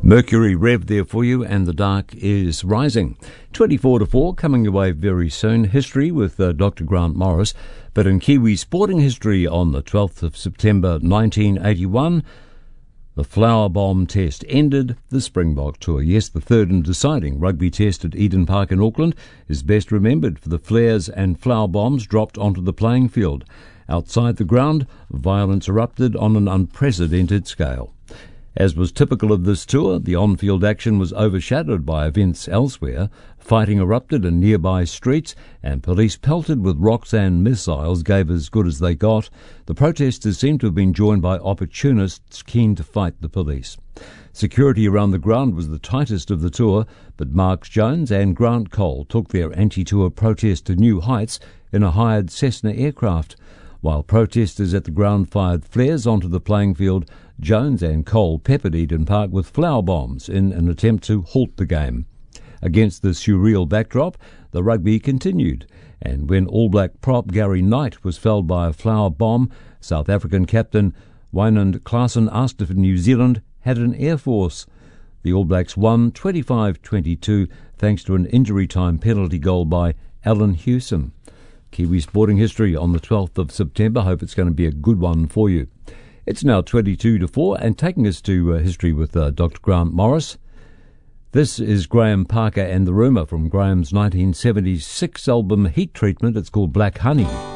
Mercury Rev there for you, and the dark is rising. 24 to 4 coming away very soon. History with Dr. Grant Morris. But in Kiwi sporting history on the 12th of September 1981, the Flower Bomb Test ended the Springbok tour. Yes, the third and deciding rugby test at Eden Park in Auckland is best remembered for the flares and flower bombs dropped onto the playing field. Outside the ground, violence erupted on an unprecedented scale. As was typical of this tour, the on-field action was overshadowed by events elsewhere. Fighting erupted in nearby streets, and police pelted with rocks and missiles gave as good as they got. The protesters seemed to have been joined by opportunists keen to fight the police. Security around the ground was the tightest of the tour, but Mark Jones and Grant Cole took their anti-tour protest to new heights in a hired Cessna aircraft. While protesters at the ground fired flares onto the playing field, Jones and Cole peppered Eden Park with flower bombs in an attempt to halt the game. Against this surreal backdrop, the rugby continued, and when All Black prop Gary Knight was felled by a flower bomb, South African captain Wynand Klaasen asked if New Zealand had an air force. The All Blacks won 25-22 thanks to an injury time penalty goal by Alan Hewson. Kiwi sporting history on the 12th of September. Hope it's going to be a good one for you. It's now 22 to 4, and taking us to history with Dr. Grant Morris. This is Graham Parker and the Rumour from Graham's 1976 album Heat Treatment. It's called Black Honey.